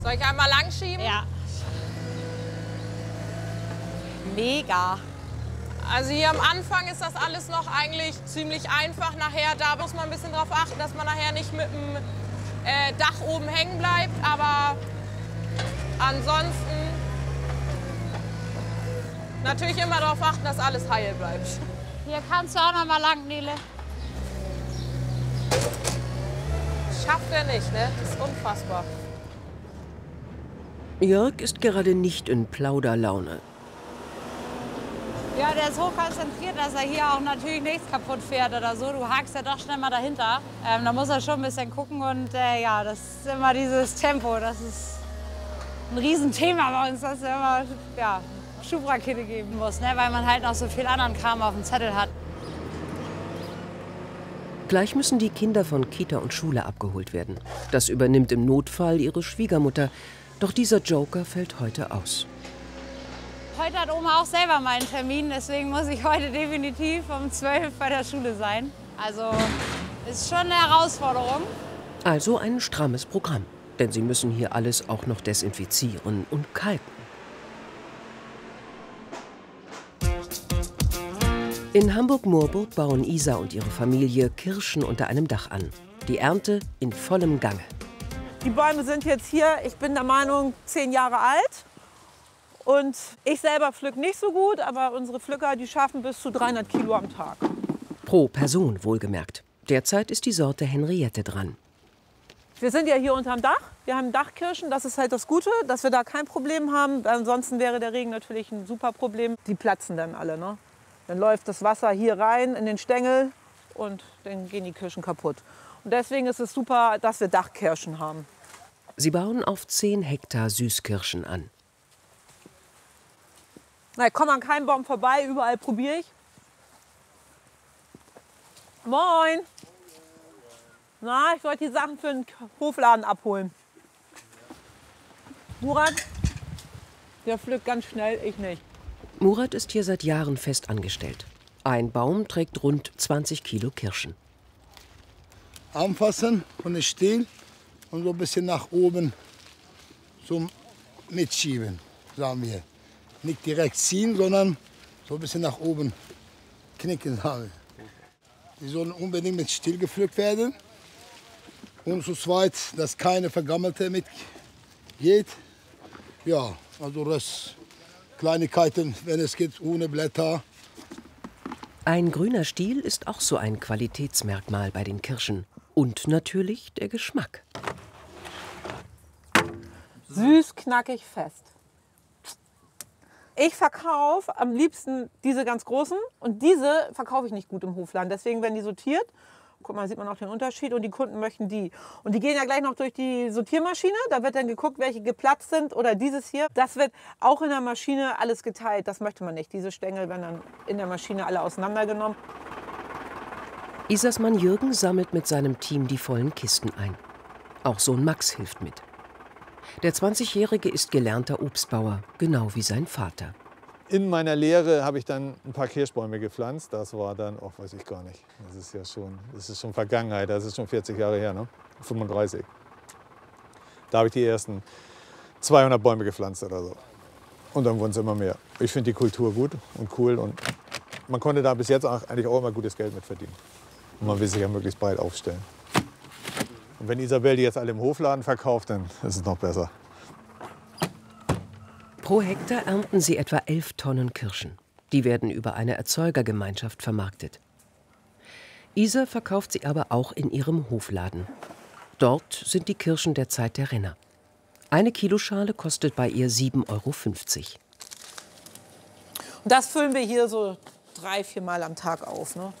Soll ich einmal lang schieben? Ja. Mega. Also hier am Anfang ist das alles noch eigentlich ziemlich einfach. Nachher, da muss man ein bisschen drauf achten, dass man nachher nicht mit dem Dach oben hängen bleibt. Aber ansonsten natürlich immer darauf achten, dass alles heil bleibt. Hier kannst du auch noch mal lang, Nele. Schafft er nicht, ne? Das ist unfassbar. Jörg ist gerade nicht in Plauderlaune. Ja, der ist hoch konzentriert, dass er hier auch natürlich nichts kaputt fährt oder so. Du hakst ja doch schnell mal dahinter. Da muss er schon ein bisschen gucken und ja, das ist immer dieses Tempo. Das ist ein Riesenthema bei uns, dass er immer ja, Schubrakete geben muss, ne? Weil man halt noch so viel anderen Kram auf dem Zettel hat. Gleich müssen die Kinder von Kita und Schule abgeholt werden. Das übernimmt im Notfall ihre Schwiegermutter. Doch dieser Joker fällt heute aus. Heute hat Oma auch selber mal einen Termin, deswegen muss ich heute definitiv um 12 bei der Schule sein. Also ist schon eine Herausforderung. Also ein strammes Programm. Denn sie müssen hier alles auch noch desinfizieren und kalken. In Hamburg-Moorburg bauen Isa und ihre Familie Kirschen unter einem Dach an. Die Ernte in vollem Gange. Die Bäume sind jetzt hier, ich bin der Meinung, 10 Jahre alt. Und ich selber pflück nicht so gut, aber unsere Pflücker, die schaffen bis zu 300 Kilo am Tag. Pro Person wohlgemerkt. Derzeit ist die Sorte Henriette dran. Wir sind ja hier unterm Dach. Wir haben Dachkirschen, das ist halt das Gute, dass wir da kein Problem haben. Ansonsten wäre der Regen natürlich ein super Problem. Die platzen dann alle, ne? Dann läuft das Wasser hier rein in den Stängel und dann gehen die Kirschen kaputt. Und deswegen ist es super, dass wir Dachkirschen haben. Sie bauen auf 10 Hektar Süßkirschen an. Na, ich komme an keinem Baum vorbei, überall probiere ich. Moin! Na, ich wollte die Sachen für den Hofladen abholen. Murat, der pflückt ganz schnell, ich nicht. Murat ist hier seit Jahren fest angestellt. Ein Baum trägt rund 20 Kilo Kirschen. Anfassen von den Stiel und so ein bisschen nach oben zum Mitschieben, sagen wir. Nicht direkt ziehen, sondern so ein bisschen nach oben knicken, sagen wir. Die sollen unbedingt mit Stiel gepflückt werden. Und zu zweit, dass keine Vergammelte mitgeht. Ja, also das Kleinigkeiten, wenn es geht, ohne Blätter. Ein grüner Stiel ist auch so ein Qualitätsmerkmal bei den Kirschen. Und natürlich der Geschmack. Süß, knackig, fest. Ich verkaufe am liebsten diese ganz großen und diese verkaufe ich nicht gut im Hofladen. Deswegen werden die sortiert. Guck mal, sieht man auch den Unterschied und die Kunden möchten die. Und die gehen ja gleich noch durch die Sortiermaschine. Da wird dann geguckt, welche geplatzt sind oder dieses hier. Das wird auch in der Maschine alles geteilt. Das möchte man nicht. Diese Stängel werden dann in der Maschine alle auseinandergenommen. Isas Mann Jürgen sammelt mit seinem Team die vollen Kisten ein. Auch Sohn Max hilft mit. Der 20-Jährige ist gelernter Obstbauer, genau wie sein Vater. In meiner Lehre habe ich dann ein paar Kirschbäume gepflanzt. Das war dann, weiß ich gar nicht. Das ist schon Vergangenheit. Das ist schon 40 Jahre her, ne? 35. Da habe ich die ersten 200 Bäume gepflanzt oder so. Und dann wurden es immer mehr. Ich finde die Kultur gut und cool. Und man konnte da bis jetzt eigentlich auch immer gutes Geld mit verdienen. Und man will sich ja möglichst breit aufstellen. Und wenn Isabel die jetzt alle im Hofladen verkauft, dann ist es noch besser. Pro Hektar ernten sie etwa 11 Tonnen Kirschen. Die werden über eine Erzeugergemeinschaft vermarktet. Isa verkauft sie aber auch in ihrem Hofladen. Dort sind die Kirschen derzeit der Renner. Eine Kiloschale kostet bei ihr 7,50 €. Und das füllen wir hier so 3-4 Mal am Tag auf, ne?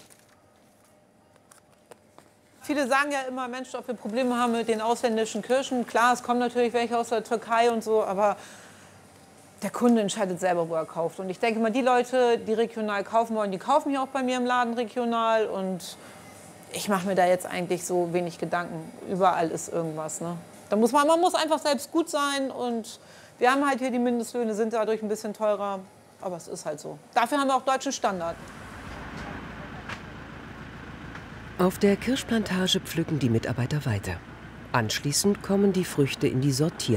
Viele sagen ja immer, Mensch, ob wir Probleme haben mit den ausländischen Kirschen. Klar, es kommen natürlich welche aus der Türkei und so, aber der Kunde entscheidet selber, wo er kauft. Und ich denke mal, die Leute, die regional kaufen wollen, die kaufen hier auch bei mir im Laden regional. Und ich mache mir da jetzt eigentlich so wenig Gedanken. Überall ist irgendwas, ne? Man muss einfach selbst gut sein. Und wir haben halt hier die Mindestlöhne, sind dadurch ein bisschen teurer. Aber es ist halt so. Dafür haben wir auch deutschen Standard. Auf der Kirschplantage pflücken die Mitarbeiter weiter. Anschließend kommen die Früchte in die Sortierhalle.